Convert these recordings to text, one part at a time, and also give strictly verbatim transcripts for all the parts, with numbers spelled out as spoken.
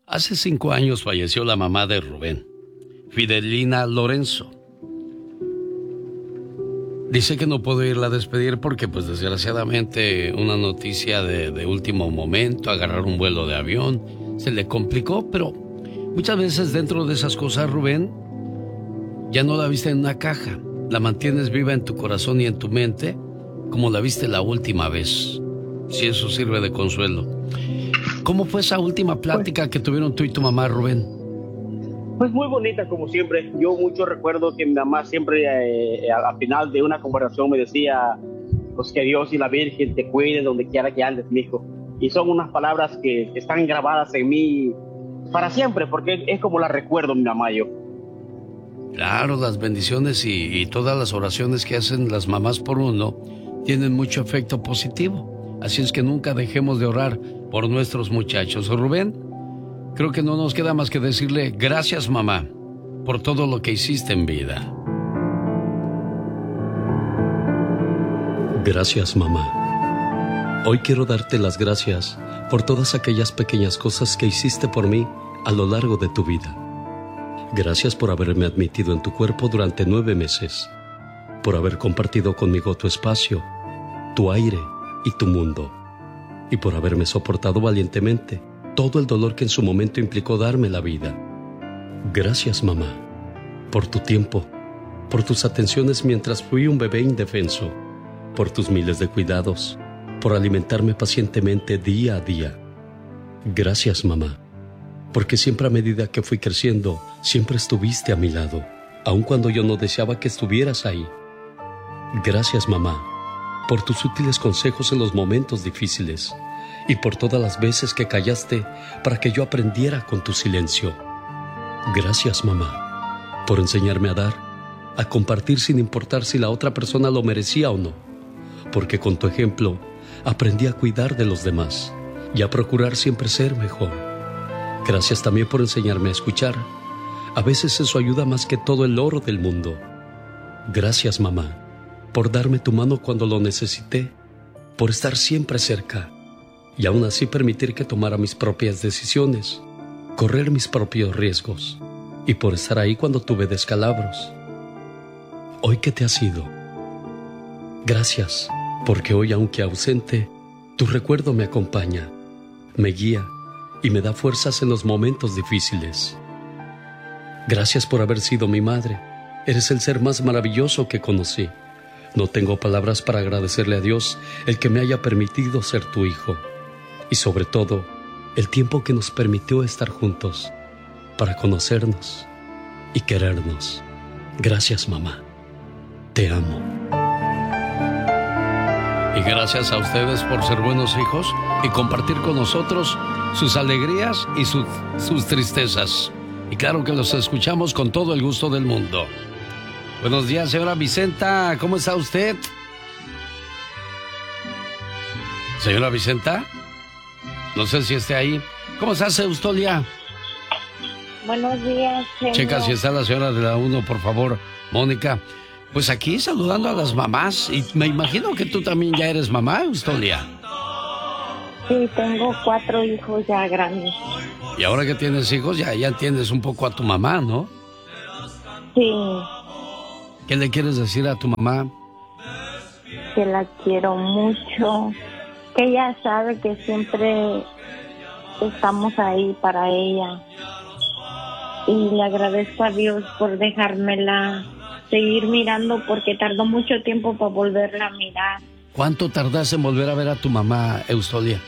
Hace cinco años falleció la mamá de Rubén, Fidelina Lorenzo. Dice que no puedo irla a despedir porque, pues, desgraciadamente, una noticia de, de último momento, agarrar un vuelo de avión, se le complicó, pero muchas veces dentro de esas cosas, Rubén, ya no la viste en una caja, la mantienes viva en tu corazón y en tu mente, como la viste la última vez, si eso sirve de consuelo. ¿Cómo fue esa última plática pues, que tuvieron tú y tu mamá, Rubén? Pues muy bonita, como siempre. Yo mucho recuerdo que mi mamá siempre eh, al final de una conversación me decía, pues que Dios y la Virgen te cuiden donde quiera que andes, mijo. Y son unas palabras que, que están grabadas en mí para siempre, porque es como la recuerdo mi mamá yo. Claro, las bendiciones y, y todas las oraciones que hacen las mamás por uno tienen mucho efecto positivo. Así es que nunca dejemos de orar por nuestros muchachos. Rubén, creo que no nos queda más que decirle gracias, mamá, por todo lo que hiciste en vida. Gracias, mamá. Hoy quiero darte las gracias por todas aquellas pequeñas cosas que hiciste por mí a lo largo de tu vida. Gracias por haberme admitido en tu cuerpo durante nueve meses, por haber compartido conmigo tu espacio, tu aire y tu mundo, y por haberme soportado valientemente todo el dolor que en su momento implicó darme la vida. Gracias, mamá, por tu tiempo, por tus atenciones mientras fui un bebé indefenso, por tus miles de cuidados, por alimentarme pacientemente día a día. Gracias, mamá, porque siempre a medida que fui creciendo, siempre estuviste a mi lado, aun cuando yo no deseaba que estuvieras ahí. Gracias, mamá, por tus útiles consejos en los momentos difíciles y por todas las veces que callaste para que yo aprendiera con tu silencio. Gracias, mamá, por enseñarme a dar, a compartir sin importar si la otra persona lo merecía o no, porque con tu ejemplo aprendí a cuidar de los demás y a procurar siempre ser mejor. Gracias también por enseñarme a escuchar. A veces eso ayuda más que todo el oro del mundo. Gracias, mamá, por darme tu mano cuando lo necesité, por estar siempre cerca y aún así permitir que tomara mis propias decisiones, correr mis propios riesgos y por estar ahí cuando tuve descalabros. Hoy que te has ido, gracias, porque hoy, aunque ausente, tu recuerdo me acompaña, me guía y me da fuerzas en los momentos difíciles. Gracias por haber sido mi madre. Eres el ser más maravilloso que conocí. No tengo palabras para agradecerle a Dios el que me haya permitido ser tu hijo. Y sobre todo, el tiempo que nos permitió estar juntos para conocernos y querernos. Gracias, mamá. Te amo. Y gracias a ustedes por ser buenos hijos y compartir con nosotros sus alegrías y su, sus tristezas. Y claro que los escuchamos con todo el gusto del mundo. Buenos días, señora Vicenta. ¿Cómo está usted? Señora Vicenta, no sé si esté ahí. ¿Cómo estás, Eustolia? Buenos días, señor. Checa si está la señora de la uno, por favor, Mónica. Pues aquí saludando a las mamás. Y me imagino que tú también ya eres mamá, Eustolia. Sí, tengo cuatro hijos ya grandes. Y ahora que tienes hijos, ya, ya entiendes un poco a tu mamá, ¿no? Sí. ¿Qué le quieres decir a tu mamá? Que la quiero mucho, que ella sabe que siempre estamos ahí para ella. Y le agradezco a Dios por dejármela seguir mirando, porque tardó mucho tiempo para volverla a mirar. ¿Cuánto tardaste en volver a ver a tu mamá, Eustolia?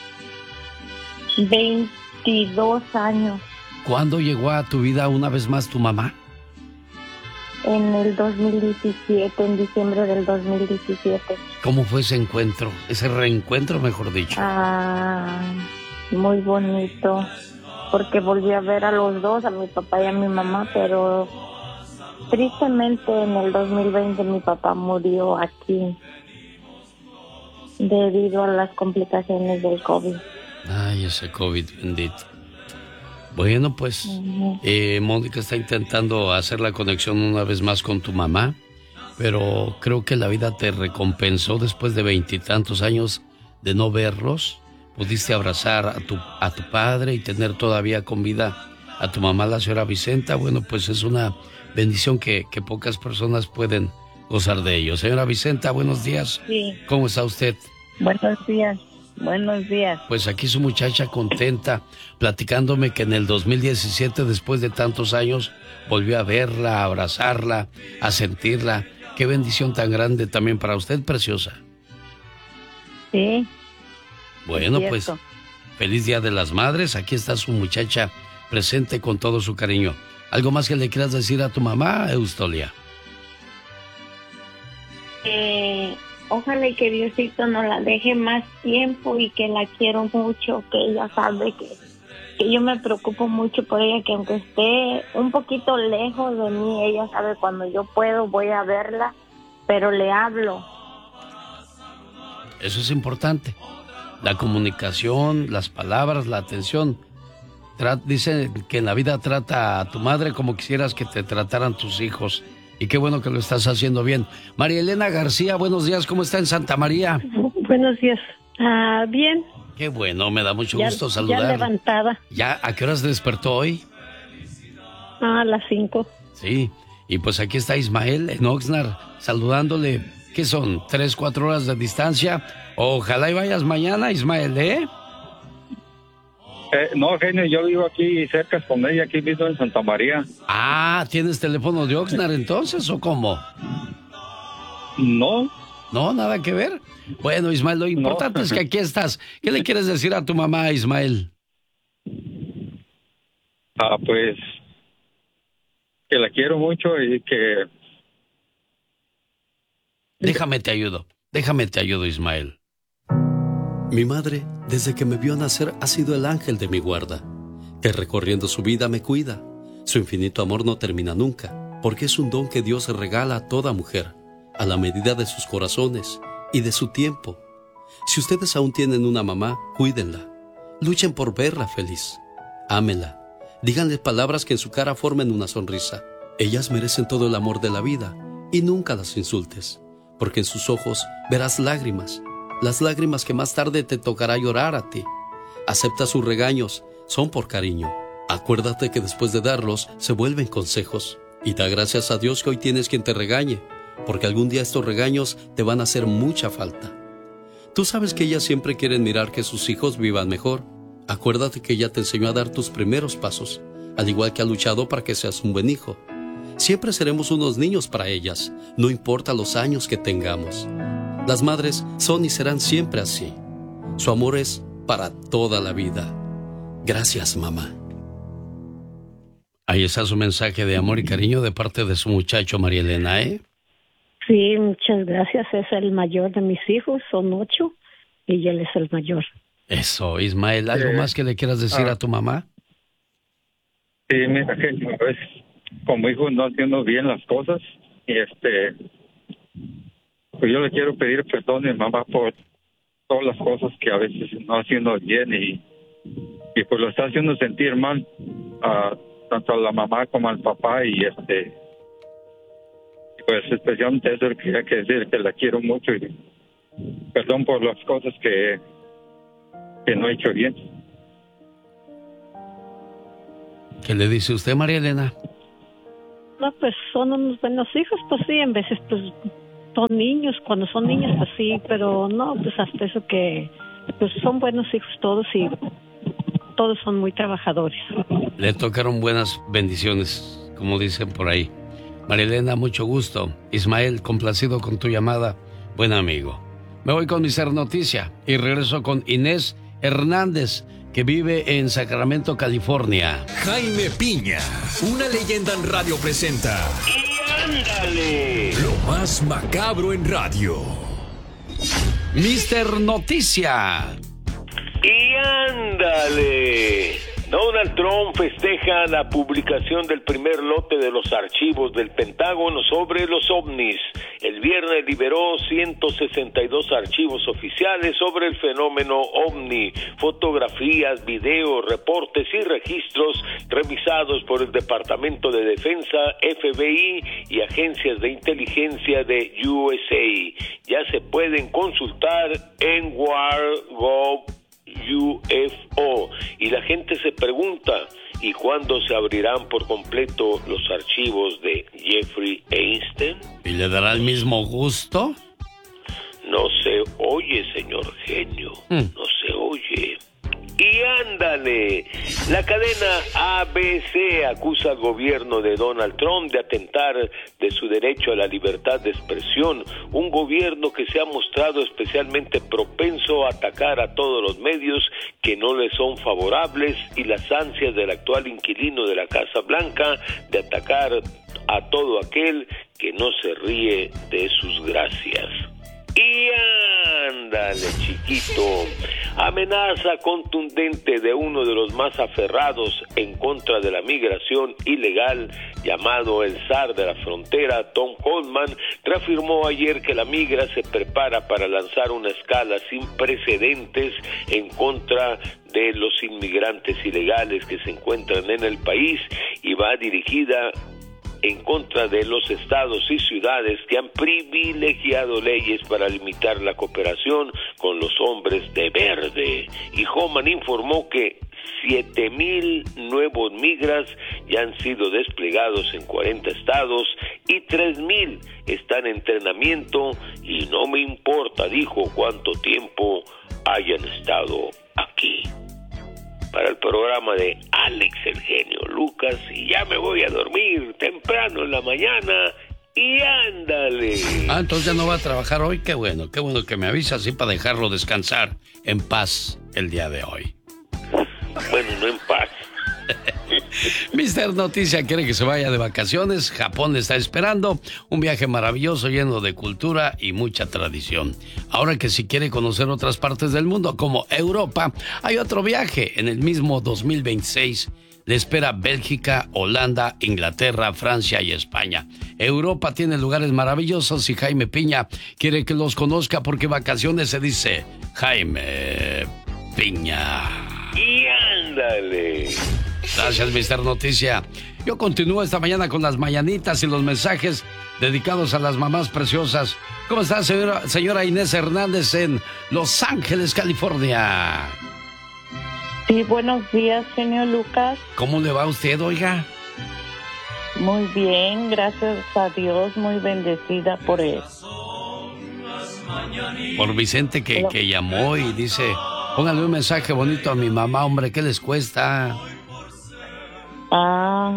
veintidós años. ¿Cuándo llegó a tu vida una vez más tu mamá? En el dos mil diecisiete, en diciembre del dos mil diecisiete. ¿Cómo fue ese encuentro? Ese reencuentro, mejor dicho. Ah, muy bonito, porque volví a ver a los dos, a mi papá y a mi mamá, pero tristemente en el dos mil veinte mi papá murió aquí debido a las complicaciones del COVID. Ay, ese COVID bendito. Bueno, pues, uh-huh. eh, Mónica está intentando hacer la conexión una vez más con tu mamá, pero creo que la vida te recompensó después de veintitantos años de no verlos, pudiste abrazar a tu, a tu padre y tener todavía con vida a tu mamá, la señora Vicenta. Bueno, pues es una bendición que, que pocas personas pueden gozar de ello. Señora Vicenta, buenos días. Sí. ¿Cómo está usted? Buenos días. Buenos días. Pues aquí su muchacha contenta, platicándome que en el dos mil diecisiete, después de tantos años, volvió a verla, a abrazarla, a sentirla. Qué bendición tan grande también para usted, preciosa. Sí. Bueno, pues, feliz Día de las Madres. Aquí está su muchacha presente con todo su cariño. ¿Algo más que le quieras decir a tu mamá, Eustolia? Eh... Ojalá y que Diosito no la deje más tiempo y que la quiero mucho, que ella sabe que, que yo me preocupo mucho por ella, que aunque esté un poquito lejos de mí, ella sabe cuando yo puedo voy a verla, pero le hablo. Eso es importante. La comunicación, las palabras, la atención. Tra- dicen que en la vida trata a tu madre como quisieras que te trataran tus hijos. Y qué bueno que lo estás haciendo bien. María Elena García, buenos días, ¿cómo está en Santa María? Buenos días. Ah, bien. Qué bueno, me da mucho ya, gusto saludar. Ya levantada. ¿Ya? ¿A qué horas despertó hoy? Ah, a las cinco. Sí, y pues aquí está Ismael en Oxnard, saludándole. ¿Qué son? ¿Tres, cuatro horas de distancia? Ojalá y vayas mañana, Ismael, ¿eh? Eh, no, genio, yo vivo aquí cerca con ella, aquí mismo en Santa María. Ah, ¿tienes teléfono de Oxnard entonces o cómo? No. No, nada que ver. Bueno, Ismael, lo importante no. es que aquí estás. ¿Qué le quieres decir a tu mamá, Ismael? Ah, pues que la quiero mucho y que... Déjame te ayudo, déjame te ayudo, Ismael. Mi madre, desde que me vio nacer, ha sido el ángel de mi guarda, que recorriendo su vida me cuida. Su infinito amor no termina nunca, porque es un don que Dios regala a toda mujer, a la medida de sus corazones y de su tiempo. Si ustedes aún tienen una mamá, cuídenla. Luchen por verla feliz. Ámenla. Díganle palabras que en su cara formen una sonrisa. Ellas merecen todo el amor de la vida y nunca las insultes, porque en sus ojos verás lágrimas. Las lágrimas que más tarde te tocará llorar a ti. Acepta sus regaños, son por cariño. Acuérdate que después de darlos, se vuelven consejos. Y da gracias a Dios que hoy tienes quien te regañe, porque algún día estos regaños te van a hacer mucha falta. Tú sabes que ellas siempre quieren mirar que sus hijos vivan mejor. Acuérdate que ella te enseñó a dar tus primeros pasos, al igual que ha luchado para que seas un buen hijo. Siempre seremos unos niños para ellas, no importa los años que tengamos. Las madres son y serán siempre así. Su amor es para toda la vida. Gracias, mamá. Ahí está su mensaje de amor y cariño de parte de su muchacho, María Elena, ¿eh? Sí, muchas gracias. Es el mayor de mis hijos, son ocho, y él es el mayor. Eso, Ismael, ¿algo eh, más que le quieras decir ah, a tu mamá? Sí, mira, que a veces como hijo no haciendo bien las cosas, y este... pues yo le quiero pedir perdón a mi mamá por todas las cosas que a veces no haciendo bien y, y pues lo está haciendo sentir mal a tanto a la mamá como al papá y este pues especialmente eso que quería que decir, que la quiero mucho y perdón por las cosas que que no he hecho bien. ¿Qué le dice usted, María Elena? No, pues son unos buenos hijos, pues sí, en veces pues son niños, cuando son niños pues sí, pero no, pues hasta eso que pues son buenos hijos todos y todos son muy trabajadores. Le tocaron buenas bendiciones, como dicen por ahí. María Elena, mucho gusto. Ismael, complacido con tu llamada, buen amigo. Me voy con mi Ser Noticia y regreso con Inés Hernández, que vive en Sacramento, California. Jaime Piña, una leyenda en radio presenta... ¡Y ándale! Lo más macabro en radio. Mister Noticia. ¡Y ándale! Donald Trump festeja la publicación del primer lote de los archivos del Pentágono sobre los ovnis. El viernes liberó ciento sesenta y dos archivos oficiales sobre el fenómeno ovni, fotografías, videos, reportes y registros revisados por el Departamento de Defensa, F B I y agencias de inteligencia de U S A. Ya se pueden consultar en war punto gov U F O. Y la gente se pregunta, ¿y cuándo se abrirán por completo los archivos de Jeffrey Epstein? ¿Y le dará el mismo gusto? No se oye, señor genio, mm. no se oye. Y ándale, la cadena A B C acusa al gobierno de Donald Trump de atentar de su derecho a la libertad de expresión, un gobierno que se ha mostrado especialmente propenso a atacar a todos los medios que no le son favorables y las ansias del actual inquilino de la Casa Blanca de atacar a todo aquel que no se ríe de sus gracias. Y ándale, chiquito, amenaza contundente de uno de los más aferrados en contra de la migración ilegal, llamado el zar de la frontera, Tom Holdman, reafirmó ayer que la migra se prepara para lanzar una escala sin precedentes en contra de los inmigrantes ilegales que se encuentran en el país y va dirigida en contra de los estados y ciudades que han privilegiado leyes para limitar la cooperación con los hombres de verde. Y Homan informó que siete mil nuevos migras ya han sido desplegados en cuarenta estados y tres mil están en entrenamiento y no me importa, dijo, cuánto tiempo hayan estado aquí. Para el programa de Alex el genio Lucas, y ya me voy a dormir temprano en la mañana, y ándale. Ah, entonces ya no va a trabajar hoy. Qué bueno, qué bueno que me avisa así para dejarlo descansar en paz el día de hoy. Bueno, no en paz. mister Noticia quiere que se vaya de vacaciones. Japón le está esperando. Un viaje maravilloso lleno de cultura y mucha tradición. Ahora que si quiere conocer otras partes del mundo como Europa, hay otro viaje en el mismo dos mil veintiséis. Le espera Bélgica, Holanda, Inglaterra, Francia y España. Europa tiene lugares maravillosos y Jaime Piña quiere que los conozca porque vacaciones se dice Jaime Piña. Y ándale. Gracias, mister Noticia. Yo continúo esta mañana con las mañanitas y los mensajes dedicados a las mamás preciosas. ¿Cómo está, señora, señora Inés Hernández en Los Ángeles, California? Sí, buenos días, señor Lucas. ¿Cómo le va a usted, oiga? Muy bien, gracias a Dios, muy bendecida por él. Por Vicente que, que llamó y dice, póngale un mensaje bonito a mi mamá, hombre, ¿qué les cuesta? Ah,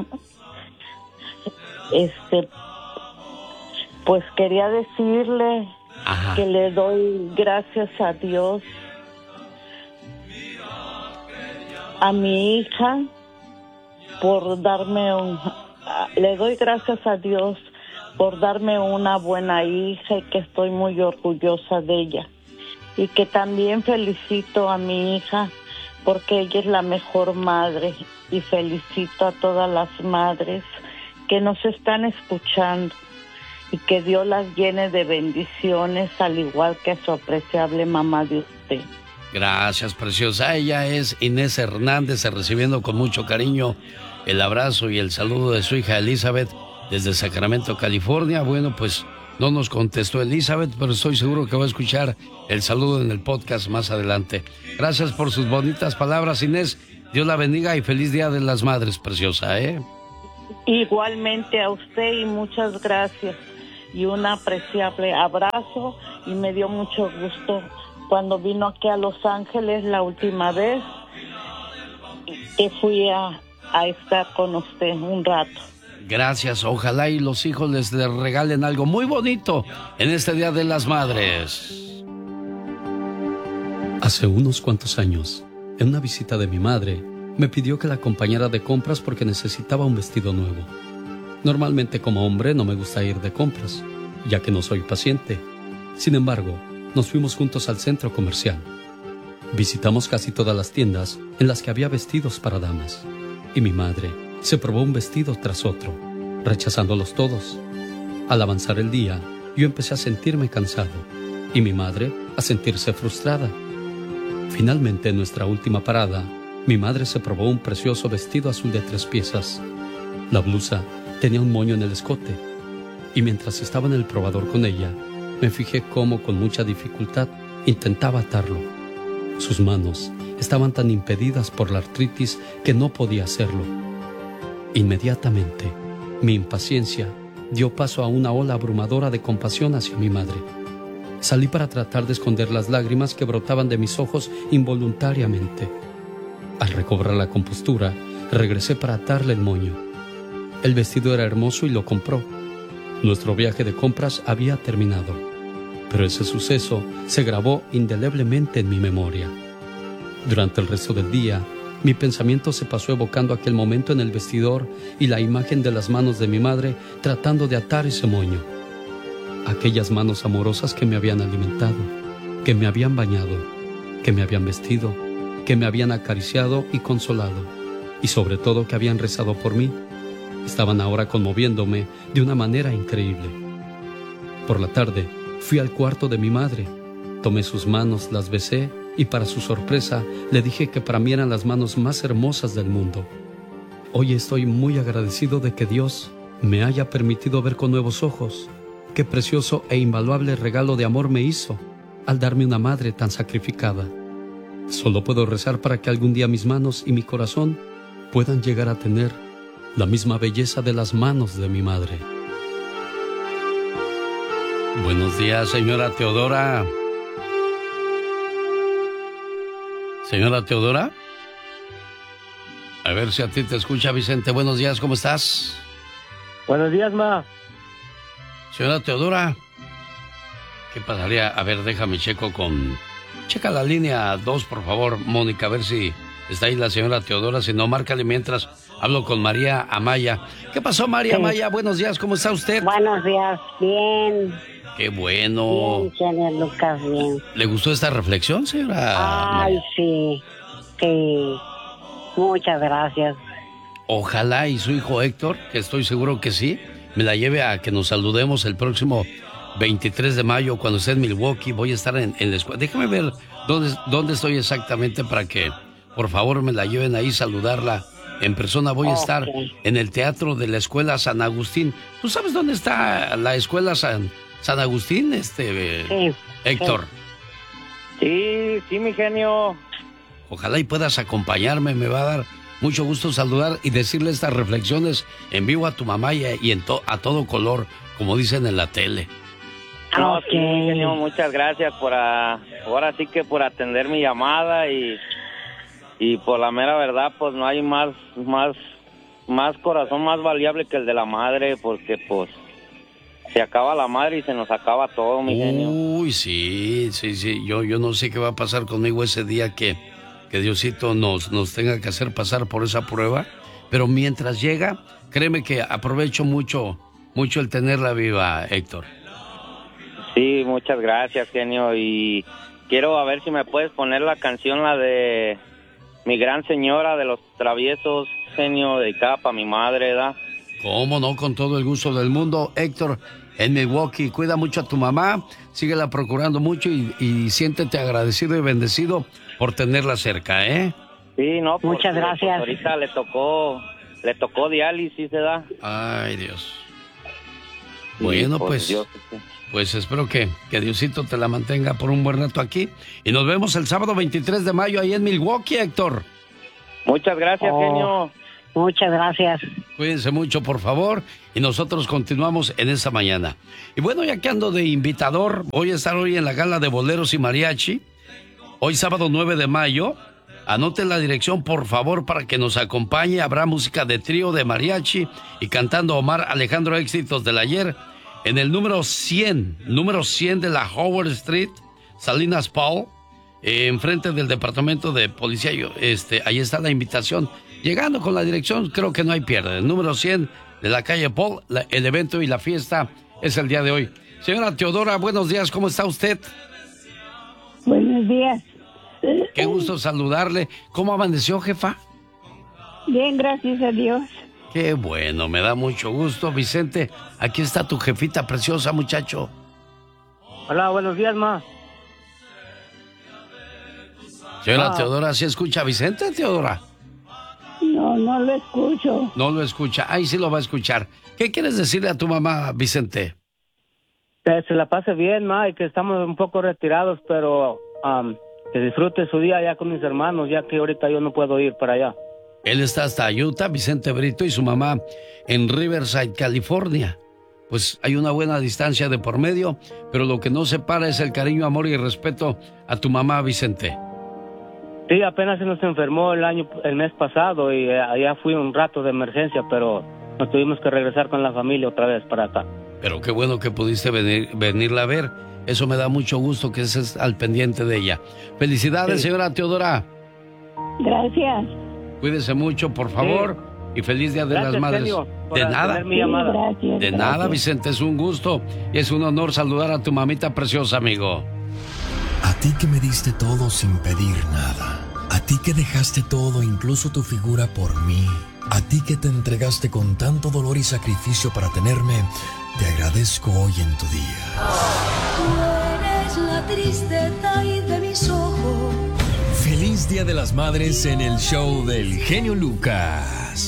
este, pues quería decirle Ajá. que le doy gracias a Dios, a mi hija, por darme un, le doy gracias a Dios por darme una buena hija y que estoy muy orgullosa de ella. Y que también felicito a mi hija porque ella es la mejor madre, y felicito a todas las madres que nos están escuchando y que Dios las llene de bendiciones, al igual que a su apreciable mamá de usted. Gracias, preciosa. Ella es Inés Hernández, recibiendo con mucho cariño el abrazo y el saludo de su hija Elizabeth desde Sacramento, California. Bueno, pues no nos contestó Elizabeth, pero estoy seguro que va a escuchar el saludo en el podcast más adelante. Gracias por sus bonitas palabras, Inés. Dios la bendiga y feliz Día de las Madres, preciosa, ¿eh? Igualmente a usted y muchas gracias. Y un apreciable abrazo, y me dio mucho gusto cuando vino aquí a Los Ángeles la última vez que fui a, a estar con usted un rato. Gracias, ojalá y los hijos les regalen algo muy bonito en este Día de las Madres. Hace unos cuantos años, en una visita de mi madre, me pidió que la acompañara de compras porque necesitaba un vestido nuevo. Normalmente como hombre no me gusta ir de compras, ya que no soy paciente. Sin embargo, nos fuimos juntos al centro comercial. Visitamos casi todas las tiendas en las que había vestidos para damas, y mi madre se probó un vestido tras otro, rechazándolos todos. Al avanzar el día, yo empecé a sentirme cansado, y mi madre a sentirse frustrada. Finalmente, en nuestra última parada, mi madre se probó un precioso vestido azul de tres piezas. La blusa tenía un moño en el escote, y mientras estaba en el probador con ella, me fijé cómo con mucha dificultad intentaba atarlo. Sus manos estaban tan impedidas por la artritis que no podía hacerlo. Inmediatamente, mi impaciencia dio paso a una ola abrumadora de compasión hacia mi madre. Salí para tratar de esconder las lágrimas que brotaban de mis ojos involuntariamente. Al recobrar la compostura, regresé para atarle el moño. El vestido era hermoso y lo compró. Nuestro viaje de compras había terminado, pero ese suceso se grabó indeleblemente en mi memoria. Durante el resto del día, mi pensamiento se pasó evocando aquel momento en el vestidor y la imagen de las manos de mi madre tratando de atar ese moño. Aquellas manos amorosas que me habían alimentado, que me habían bañado, que me habían vestido, que me habían acariciado y consolado, y sobre todo que habían rezado por mí, estaban ahora conmoviéndome de una manera increíble. Por la tarde, fui al cuarto de mi madre, tomé sus manos, las besé y para su sorpresa le dije que para mí eran las manos más hermosas del mundo. Hoy estoy muy agradecido de que Dios me haya permitido ver con nuevos ojos qué precioso e invaluable regalo de amor me hizo al darme una madre tan sacrificada. Solo puedo rezar para que algún día mis manos y mi corazón puedan llegar a tener la misma belleza de las manos de mi madre. Buenos días, señora Teodora. Señora Teodora. A ver si a ti te escucha Vicente. Buenos días, ¿cómo estás? Buenos días, ma. Señora Teodora. ¿Qué pasaría? A ver, déjame checo con... Checa la línea dos, por favor, Mónica, a ver si está ahí la señora Teodora. Si no, márcale mientras hablo con María Amaya. ¿Qué pasó, María sí. Amaya? Buenos días, ¿cómo está usted? Buenos días, bien. Qué bueno. Bien, señor Lucas, bien. ¿Le gustó esta reflexión, señora? Ay, María? sí, sí. Muchas gracias. Ojalá y su hijo Héctor, que estoy seguro que sí, me la lleve a que nos saludemos el próximo veintitrés de mayo cuando esté en Milwaukee. Voy a estar en, en la escuela. Déjame ver dónde, dónde estoy exactamente para que, por favor, me la lleven ahí, saludarla en persona. Voy a okay. estar en el teatro de la escuela San Agustín. ¿Tú sabes dónde está la escuela San, San Agustín, este sí, Héctor? Sí, sí, mi genio. Ojalá y puedas acompañarme. Me va a dar mucho gusto saludar y decirle estas reflexiones en vivo a tu mamá y, y en to, a todo color, como dicen en la tele. No, sí, genio, muchas gracias por a, ahora sí que por atender mi llamada y y por la mera verdad, pues no hay más más más corazón más valiable que el de la madre, porque pues se acaba la madre y se nos acaba todo, mi genio. Uy, sí, sí, sí. Yo yo no sé qué va a pasar conmigo ese día que que Diosito nos nos tenga que hacer pasar por esa prueba, pero mientras llega, créeme que aprovecho mucho mucho el tenerla viva, Héctor. Sí, muchas gracias, genio, y quiero a ver si me puedes poner la canción, la de Mi Gran Señora de los Traviesos, genio, dedicada para mi madre, ¿verdad? Cómo no, con todo el gusto del mundo, Héctor, en Milwaukee. Cuida mucho a tu mamá, síguela procurando mucho y, y siéntete agradecido y bendecido por tenerla cerca, ¿eh? Sí, no, porque, muchas gracias. Pues, ahorita le tocó, le tocó diálisis, ¿verdad? Ay, Dios. Bueno, pues... pues Dios, sí. Pues espero que, que Diosito te la mantenga por un buen rato aquí. Y nos vemos el sábado veintitrés de mayo ahí en Milwaukee, Héctor. Muchas gracias, oh, genio. Muchas gracias. Cuídense mucho, por favor. Y nosotros continuamos en esta mañana. Y bueno, ya que ando de invitador, voy a estar hoy en la gala de boleros y mariachi. Hoy sábado nueve de mayo. Anoten la dirección, por favor, para que nos acompañe. Habrá música de trío, de mariachi y cantando Omar Alejandro, éxitos del ayer. En el número cien, número cien de la Howard Street, Salinas Paul, eh, enfrente del departamento de policía, yo, este, ahí está la invitación. Llegando con la dirección, creo que no hay pierde. El número cien de la calle Paul, la, el evento y la fiesta es el día de hoy. Señora Teodora, buenos días, ¿cómo está usted? Buenos días. Qué gusto saludarle. ¿Cómo amaneció, jefa? Bien, gracias a Dios. Qué bueno, me da mucho gusto. Vicente, aquí está tu jefita preciosa, muchacho. Hola, buenos días, ma. Señora ah. Teodora, ¿sí escucha a Vicente, Teodora? No, no lo escucho. No lo escucha, ahí sí lo va a escuchar. ¿Qué quieres decirle a tu mamá, Vicente? Que se la pase bien, ma, y que estamos un poco retirados, pero um, que disfrute su día allá con mis hermanos, ya que ahorita yo no puedo ir para allá. Él está hasta Utah, Vicente Brito, y su mamá en Riverside, California. Pues hay una buena distancia de por medio, pero lo que no separa es el cariño, amor y respeto a tu mamá, Vicente. Sí, apenas se nos enfermó el año, el mes pasado, y allá fui un rato de emergencia, pero nos tuvimos que regresar con la familia otra vez para acá. Pero qué bueno que pudiste venir, venirla a ver. Eso me da mucho gusto que estés al pendiente de ella. Felicidades, sí. Señora Teodora. Gracias. Cuídese mucho, por favor. Sí. Y feliz Día de gracias, las Madres. Genio, de nada. Sí, gracias, de gracias. nada, Vicente. Es un gusto y es un honor saludar a tu mamita preciosa, amigo. A ti que me diste todo sin pedir nada. A ti que dejaste todo, incluso tu figura, por mí. A ti que te entregaste con tanto dolor y sacrificio para tenerme, te agradezco hoy en tu día. Tú eres la tristeza de mis ojos. Feliz Día de las Madres en el show del genio Lucas.